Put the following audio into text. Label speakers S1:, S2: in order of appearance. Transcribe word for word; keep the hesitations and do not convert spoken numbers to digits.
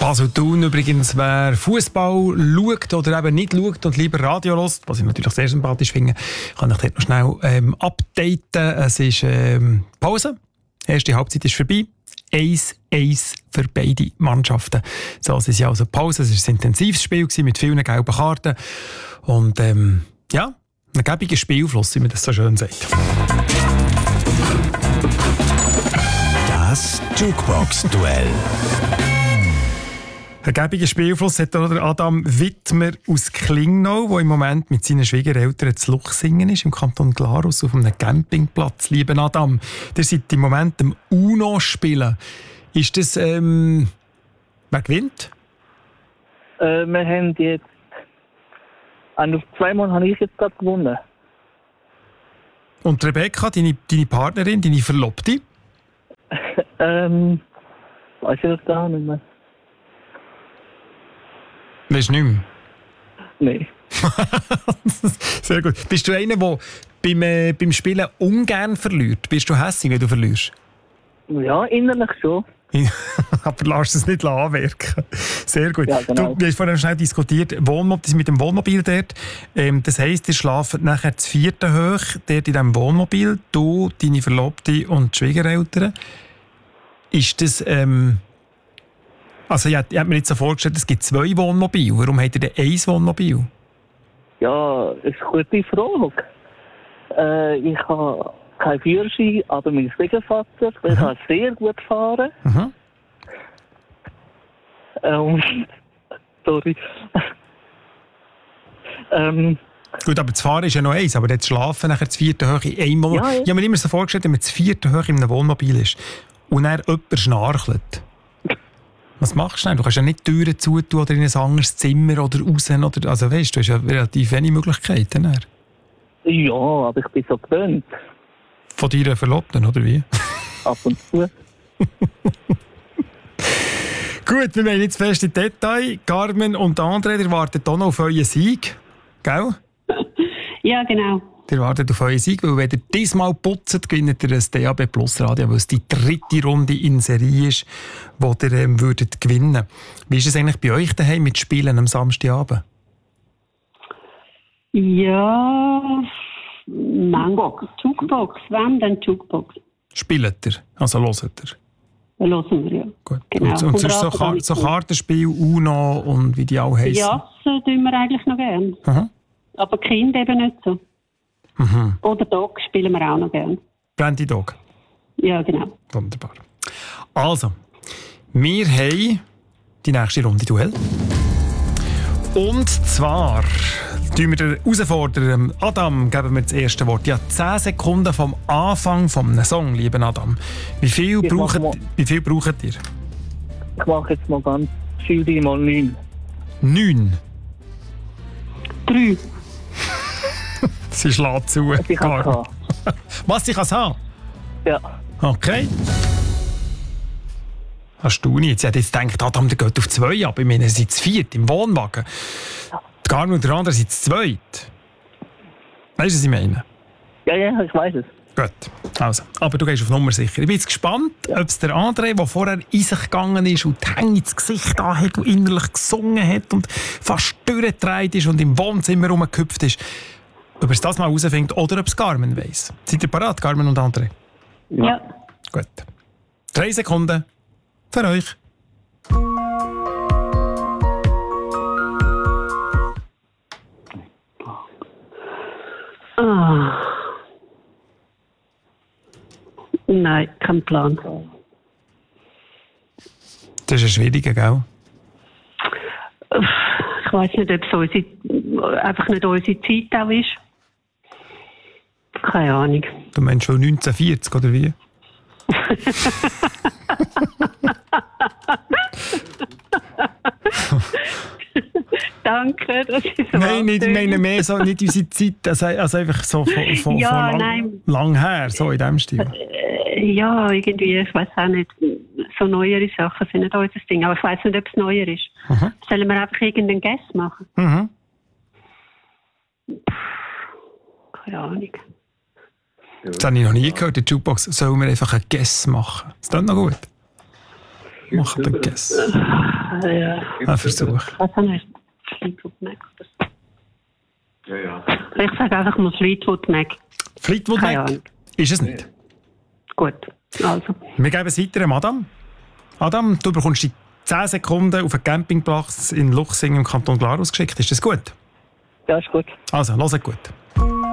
S1: Basel-Thun übrigens, wer Fußball schaut oder eben nicht schaut und lieber Radio hört, was ich natürlich sehr sympathisch finde, kann ich dort noch schnell ähm, updaten. Es ist ähm, Pause. Die erste Halbzeit ist vorbei. eins eins für beide Mannschaften. So, es ist ja also Pause. Es war ein intensives Spiel mit vielen gelben Karten. Und ähm, ja, ein gäbiger Spielfluss, wie man das so schön sagt.
S2: Das Jukebox-Duell.
S1: Ein gäbiger Spielfluss hat der Adam Wittmer aus Klingnau, der im Moment mit seinen Schwiegereltern zu Luchsingen ist, im Kanton Glarus, auf einem Campingplatz. Lieber Adam, ihr seid im Moment am Uno spielen. Ist das, ähm, wer gewinnt?
S3: Äh, wir haben jetzt, auf zweimal habe ich jetzt gerade gewonnen.
S1: Und Rebecca, deine, deine Partnerin, deine Verlobte?
S3: ähm, weiß ich das gar nicht mehr.
S1: Weißt du nicht mehr?
S3: Nein.
S1: Sehr gut. Bist du einer, der beim, äh, beim Spielen ungern verliert? Bist du hässig, wenn du verlierst?
S3: Ja, innerlich schon.
S1: Aber lass es nicht anwirken. Sehr gut.
S3: Ja, genau.
S1: Du, wir haben vorhin schnell diskutiert, Wohnmobil, mit dem Wohnmobil dort. Ähm, das heisst, ihr schlaft nachher zu vierten hoch, dort in diesem Wohnmobil, du, deine Verlobte und die Schwiegereltern. Ist das... Ähm, also ich habe mir jetzt so vorgestellt, es gibt zwei Wohnmobile. Warum habt ihr denn ein Wohnmobil?
S3: Ja, das ist eine gute Frage. Äh, ich habe keinen Führerschein, aber mein Schwiegervater, der
S1: mhm.
S3: kann sehr gut fahren.
S1: Mhm.
S3: Ähm, sorry. ähm,
S1: Gut, aber das Fahren ist ja noch eins, aber das Schlafen nachher zu vierten hoch in einem Wohnmobil.
S3: Ja, ja.
S1: Ich habe mir immer so vorgestellt, wenn man zu vierten hoch in einem Wohnmobil ist und dann jemand schnarchelt. Was machst du denn? Du kannst ja nicht die Türen zutun oder in ein anderes Zimmer oder raus. Oder, also weißt du, du hast ja relativ wenig Möglichkeiten. Dann.
S3: ja, aber ich bin so gewöhnt.
S1: Von deiner Verlobten, oder wie?
S3: Ab und zu.
S1: Gut, wir wollen jetzt fest in Detail. Carmen und André, ihr wartet auch noch auf euren Sieg. Gell?
S4: Ja, genau.
S1: Ihr wartet auf euren Sieg, weil wenn ihr diesmal putzt, gewinnt ihr ein D A B Plus Radio, weil es die dritte Runde in Serie ist, die ihr ähm, würdet gewinnen. Wie ist es eigentlich bei euch daheim mit Spielen am Samstagabend?
S4: Ja, Jukebox. Jukebox. Wann denn Jukebox?
S1: Spielt ihr? Also hört ihr?
S4: Ja, hören wir, ja.
S1: Gut.
S4: Genau.
S1: Und, und sonst so, Kar- so Kartenspiel, Uno und wie die auch heissen?
S4: Ja, das tun wir eigentlich noch gerne.
S1: Aha.
S4: Aber Kind eben nicht so.
S1: Mhm.
S4: Oder Dog spielen wir auch noch gerne.
S1: Brandy Dog.
S4: Ja, genau.
S1: Wunderbar. Also, wir haben die nächste Runde Duell. Und zwar tun wir den Herausforderer Adam, geben wir das erste Wort. Ja, zehn Sekunden vom Anfang eines Songs, lieber Adam. Wie viel, braucht, wie viel braucht ihr?
S3: Ich mache jetzt mal ganz viel mal neun.
S1: Neun.
S4: Drei.
S1: Sie schlägt zu.
S3: Ich kann es haben.
S1: Was, ich kann es haben?
S3: Ja.
S1: Okay. Hast du nicht? Sie hat jetzt gedacht, Adam, der geht auf zwei ab. Ich meine, sie sind zu viert im Wohnwagen. Die Carmen und der andere sind zu zweit. Weißt du, was ich meine?
S3: Ja, ja, ich weiß es.
S1: Gut, also. Aber du gehst auf Nummer sicher. Ich bin jetzt gespannt, ja. ob es der André, der vorher in sich gegangen ist und die Hänge ins Gesicht an hat und innerlich gesungen hat und fast durchgedreht ist und im Wohnzimmer rumgehüpft ist, ob er es das mal herausfindet oder ob es Carmen weiss. Seid ihr bereit, Carmen und André?
S4: Ja. ja.
S1: Gut. Drei Sekunden für euch.
S4: Ah. Nein, kein Plan.
S1: Das ist ein schwieriger, gell?
S4: Ich weiss nicht, ob es unsere, einfach nicht unsere Zeit auch ist. Keine Ahnung.
S1: Du meinst schon neunzehnhundertvierzig, oder wie?
S4: Danke, das ist so.
S1: Nein, nicht, ich meine mehr so, nicht unsere Zeit, also, also einfach so von, von,
S4: ja,
S1: von lang, lang her, so in diesem Stil.
S4: Äh, ja, irgendwie, ich weiß auch nicht. So neuere Sachen sind nicht unser Ding, aber ich weiß nicht, ob es neuer ist. Mhm. Sollen wir einfach irgendeinen Guess machen?
S1: Mhm.
S4: Keine Ahnung.
S1: Das habe ich noch nie gehört, die Jukebox. Sollen wir einfach einen Guess machen? Ist das noch gut? Mach den Guess.
S4: Ja.
S1: Ein Versuch.
S4: Was haben wir? Fleetwood Mac.
S2: Ja, ja.
S4: Ich sage einfach mal Fleetwood Mac.
S1: Fleetwood
S4: Keine
S1: Mac?
S4: Ahnung.
S1: Ist es nicht.
S4: Gut, also.
S1: Wir geben es weiter, Adam. Adam, du bekommst die zehn Sekunden auf einen Campingplatz in Luchsing im Kanton Glarus geschickt. Ist das gut?
S3: Ja, ist gut.
S1: Also, hört gut.